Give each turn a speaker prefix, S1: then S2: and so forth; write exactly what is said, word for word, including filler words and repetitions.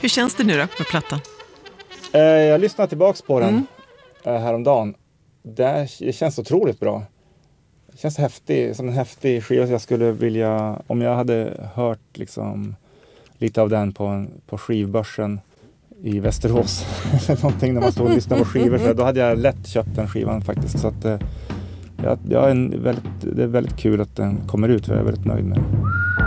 S1: Hur känns det nu då med plattan?
S2: Eh, jag lyssnade tillbaka på den
S1: Mm.
S2: eh, häromdagen. Det, det känns otroligt bra. Det känns häftig, som en häftig skiva. Jag skulle vilja, om jag hade hört liksom lite av den på, en, på skivbörsen i Västerås eller någonting när man stod och lyssnade på skivor, så då hade jag lätt köpt den skivan faktiskt. Så att, eh, jag, jag är en väldigt, det är väldigt kul att den kommer ut, för jag är väldigt nöjd med den.